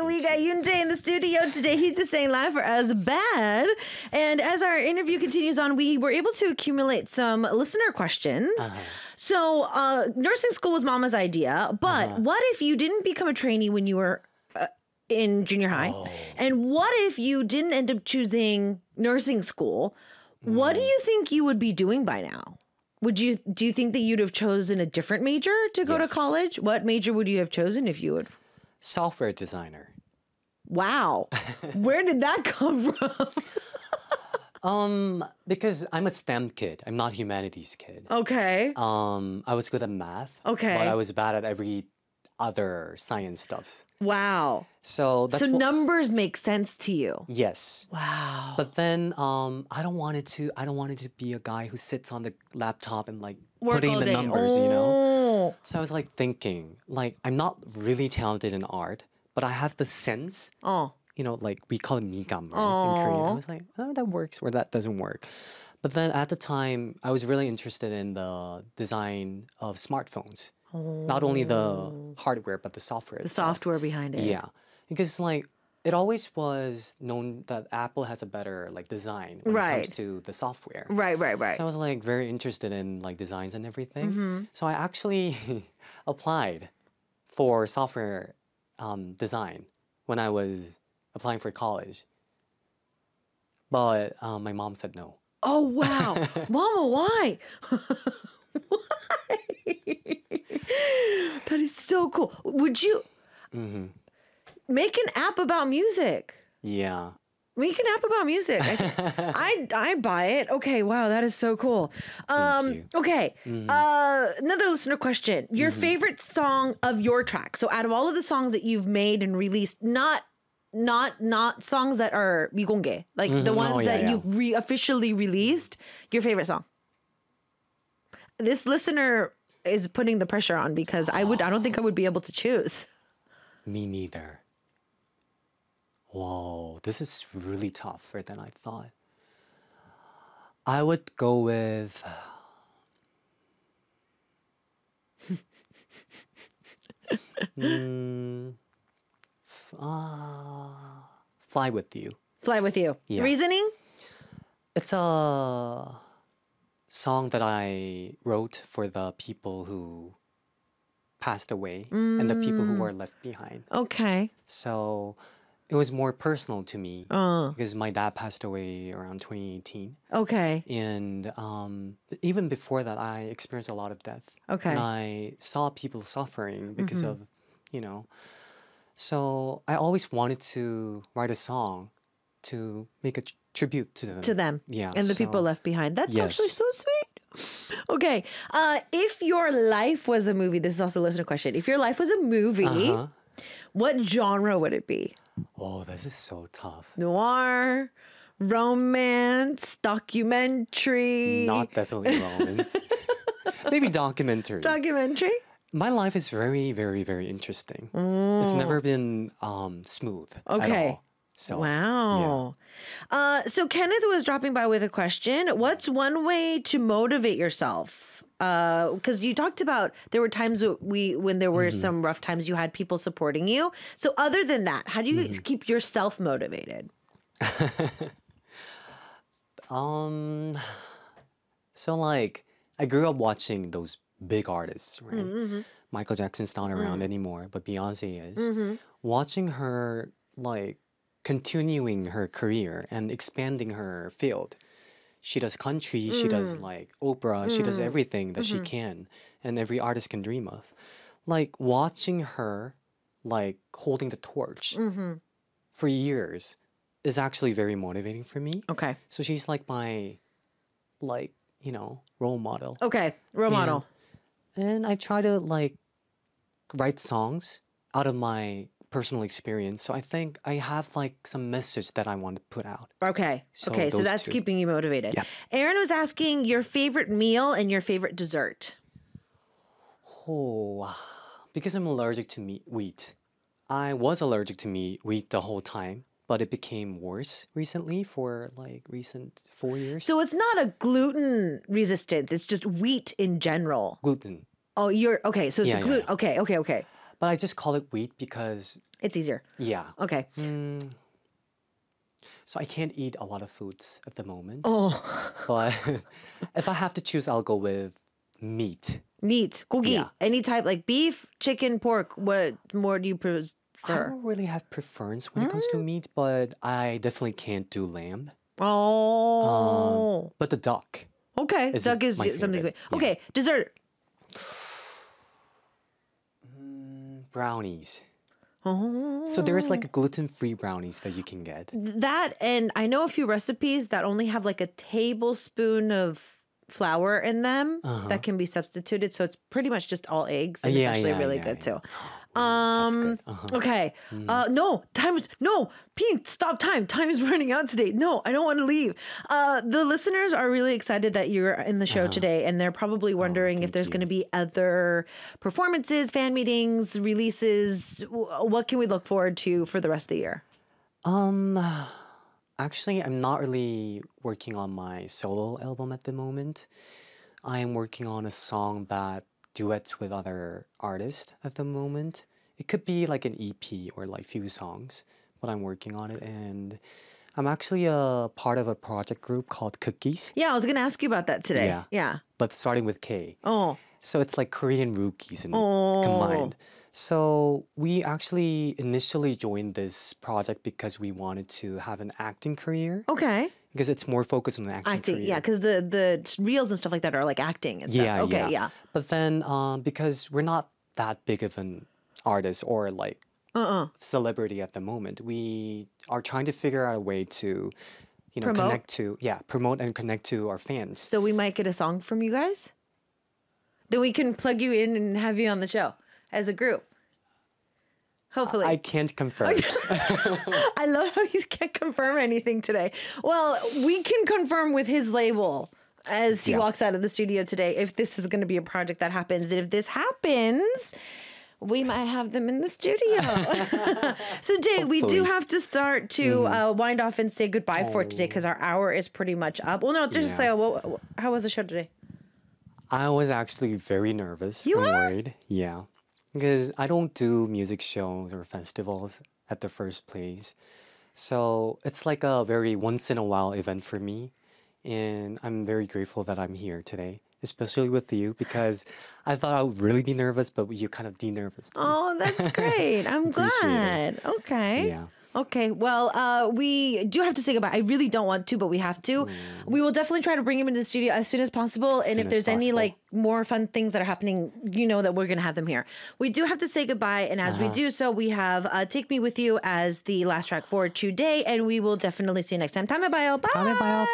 we got Yoonjae in the studio today. He's just saying live for us bad. And as our interview continues on, we were able to accumulate some listener questions. So nursing school was mama's idea, but what if you didn't become a trainee when you were in junior high? And what if you didn't end up choosing nursing school? What do you think you would be doing by now? Do you think that you'd have chosen a different major to go to college? What major would you have chosen if you would? Software designer. Wow. Where did that come from? Because I'm a STEM kid. I'm not humanities kid. Okay. I was good at math. Okay. But I was bad at every other science stuffs. Wow. So that's numbers make sense to you. Yes. Wow. But then I don't want it to be a guy who sits on the laptop and like Work putting all the day. numbers, you know? So I was like thinking, like I'm not really talented in art, but I have the sense. You know, like we call it migam, right? In Korean. I was like, oh, that works or that doesn't work. But then at the time, I was really interested in the design of smartphones. Not only the hardware, but the software. The software behind it. Yeah. Because like it always was known that Apple has a better like design when it comes to the software. Right. So I was like very interested in like designs and everything. So I actually applied for software design when I was applying for college. But my mom said no. Oh, wow. Mama, why? Why? That is so cool. Would you make an app about music? Yeah. Make an app about music. I'd buy it. Okay, wow, that is so cool. Thank you. Okay, another listener question. Your favorite song of your track. So out of all of the songs that you've made and released, not songs that are 미공개, like the ones that you've officially released, your favorite song. This listener is putting the pressure on because I don't think I would be able to choose. Me neither. Whoa, this is really tougher than I thought. I would go with Fly With You. Fly With You. Yeah. Reasoning? It's a song that I wrote for the people who passed away and the people who were left behind. Okay. So it was more personal to me because my dad passed away around 2018. Okay. And even before that, I experienced a lot of death. Okay. And I saw people suffering because of, you know. So I always wanted to write a song to make a tribute to them. To them. Yeah. And the people left behind. That's actually so sweet. Okay. If your life was a movie, this is also a listener question. If your life was a movie, what genre would it be? Oh, this is so tough. Noir, romance, documentary. Not definitely romance. Maybe documentary. Documentary? My life is very, very, very interesting. It's never been smooth at all. So, wow. So Kenneth was dropping by with a question. What's one way to motivate yourself? Because you talked about there were times when there were some rough times, you had people supporting you. So other than that, how do you keep yourself motivated? So like I grew up watching those big artists, right? Michael Jackson's not around anymore, but Beyonce is. Watching her like continuing her career and expanding her field. She does country, she does like opera, she does everything that she can and every artist can dream of. Like watching her like holding the torch for years is actually very motivating for me. Okay. So she's like my like, you know, role model. Okay. Role model. And I try to like write songs out of my personal experience. So I think I have like some message that I want to put out. Okay. So that's two. keeping you motivated. Yeah. Aaron was asking your favorite meal and your favorite dessert. Oh, because I'm allergic to wheat. I was allergic to wheat the whole time, but it became worse recently for like recent 4 years. So it's not a gluten resistance. It's just wheat in general. Gluten. Oh, you're okay. So it's Yeah, a gluten. yeah. Okay. But I just call it wheat because, It's easier. yeah. Okay. So I can't eat a lot of foods at the moment. Oh, But if I have to choose, I'll go with meat. meat, gogi, Yeah. any type like beef, chicken, pork. What more do you I prefer? don't really have preference when it comes to meat, but I definitely can't do lamb. Oh, But the duck. okay. is Duck is my something good. favorite, yeah. Okay, dessert. Brownies. Oh, So there is like a gluten-free brownies that you can get. that, and I know a few recipes that only have like a tablespoon of flour in them that can be substituted. So it's pretty much just all eggs, and Yeah, it's actually yeah, really yeah, good yeah. too. Okay. No, Pete, stop time. Time is running out today. No, I don't want to leave. The listeners are really excited that you're in the show today, and they're probably wondering if there's going to be other performances, fan meetings, releases. What can we look forward to for the rest of the year? Actually, I'm not really working on my solo album at the moment. I am working on a song that duets with other artists at the moment. It could be like an EP or like few songs, but I'm working on it, and I'm actually a part of a project group called Cookies, Yeah, I was going to ask you about that today. Yeah. Yeah. but starting with K. Oh, So it's like Korean rookies and Oh. combined. So we actually initially joined this project because we wanted to have an acting career okay. because it's more focused on the acting Acting, career. yeah, because the reels and stuff like that are like acting and stuff. Yeah, Okay, yeah. But then because we're not that big of an artist or like celebrity at the moment, we are trying to figure out a way to, Promote? promote and connect to our fans. So we might get a song from you guys. Then we can plug you in and have you on the show as a group. Hopefully. I can't confirm. I love how he can't confirm anything today. Well, we can confirm with his label as he Yeah. walks out of the studio today if this is going to be a project that happens. And if this happens, we might have them in the studio. So, Dave, we do Hopefully. have to start to wind off and say goodbye for today because our hour is pretty much up. Well, no, just say, Yeah. how was the show today? I was actually very nervous You and are? worried. Yeah. Because I don't do music shows or festivals at the first place. So it's like a very once in a while event for me. And I'm very grateful that I'm here today, especially with you, because I thought I would really be nervous, but you kind of de-nervous. Oh, that's great. I'm Appreciate glad. Okay. Yeah. Okay. Well, we do have to say goodbye. I really don't want to, but we have to. We will definitely try to bring him into the studio as soon as possible. And soon if as there's any possible. like more fun things that are happening, you know that we're going to have them here. We do have to say goodbye. And as we do so, we have Take Me With You as the last track for today. And we will definitely see you next time. Bye. Bye.